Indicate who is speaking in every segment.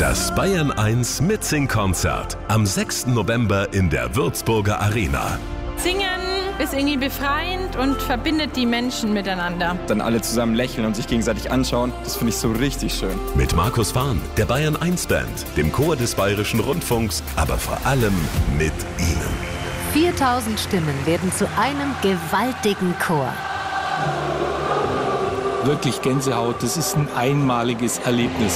Speaker 1: Das Bayern 1 Mitsing-Konzert am 6. November in der Würzburger Arena.
Speaker 2: Singen ist irgendwie befreiend und verbindet die Menschen miteinander.
Speaker 3: Dann alle zusammen lächeln und sich gegenseitig anschauen, das finde ich so richtig schön.
Speaker 1: Mit Markus Fahn, der Bayern 1 Band, dem Chor des Bayerischen Rundfunks, aber vor allem mit Ihnen.
Speaker 4: 4000 Stimmen werden zu einem gewaltigen Chor.
Speaker 5: Wirklich Gänsehaut, das ist ein einmaliges Erlebnis.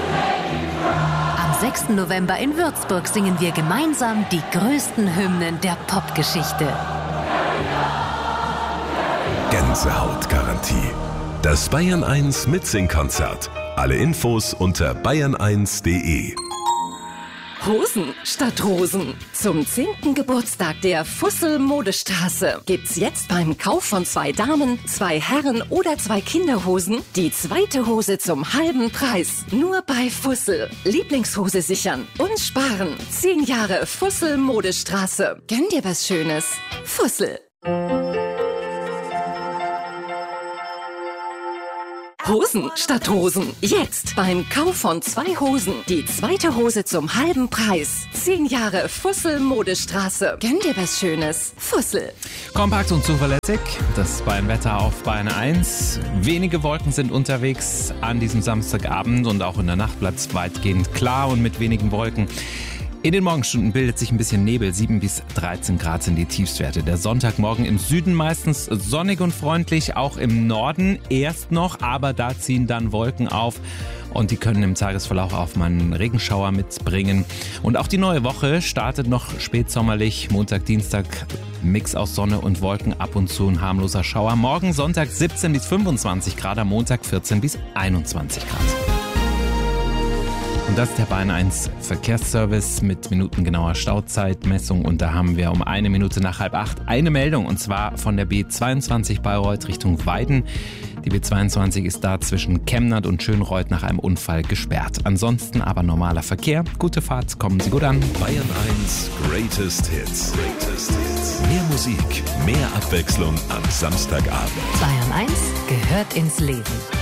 Speaker 4: Am 6. November in Würzburg singen wir gemeinsam die größten Hymnen der Popgeschichte.
Speaker 1: Gänsehautgarantie. Das Bayern 1 Mitsing-Konzert. Alle Infos unter bayern1.de.
Speaker 6: Hosen statt Rosen. Zum 10. Geburtstag der Fussel Modestraße gibt's jetzt beim Kauf von 2 Damen, 2 Herren oder 2 Kinderhosen die zweite Hose zum halben Preis. Nur bei Fussel. Lieblingshose sichern und sparen. 10 Jahre Fussel Modestraße. Gönn dir was Schönes. Fussel. Hosen statt Hosen. Jetzt beim Kauf von 2 Hosen die zweite Hose zum halben Preis. 10 Jahre Fussel Modestraße. Gönn dir was Schönes. Fussel.
Speaker 7: Kompakt und zuverlässig. Das Bayern-Wetter auf Bayern 1. Wenige Wolken sind unterwegs an diesem Samstagabend und auch in der Nacht bleibt es weitgehend klar und mit wenigen Wolken. In den Morgenstunden bildet sich ein bisschen Nebel, 7 bis 13 Grad sind die Tiefstwerte. Der Sonntagmorgen im Süden meistens sonnig und freundlich, auch im Norden erst noch, aber da ziehen dann Wolken auf und die können im Tagesverlauf auch mal einen Regenschauer mitbringen. Und auch die neue Woche startet noch spätsommerlich, Montag, Dienstag, Mix aus Sonne und Wolken, ab und zu ein harmloser Schauer. Morgen Sonntag 17 bis 25 Grad, am Montag 14 bis 21 Grad. Und das ist der Bayern 1 Verkehrsservice mit minutengenauer Stauzeitmessung. Und da haben wir um 1 Minute nach 7:30 eine Meldung, und zwar von der B22 Bayreuth Richtung Weiden. Die B22 ist da zwischen Chemnat und Schönreuth nach einem Unfall gesperrt. Ansonsten aber normaler Verkehr. Gute Fahrt, kommen Sie gut an.
Speaker 1: Bayern 1 Greatest Hits. Mehr Musik, mehr Abwechslung am Samstagabend.
Speaker 4: Bayern 1 gehört ins Leben.